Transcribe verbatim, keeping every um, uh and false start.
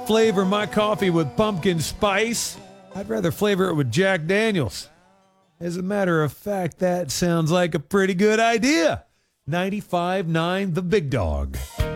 flavor my coffee with pumpkin spice. I'd rather flavor it with Jack Daniels. As a matter of fact, that sounds like a pretty good idea. ninety-five point nine The Big Dog.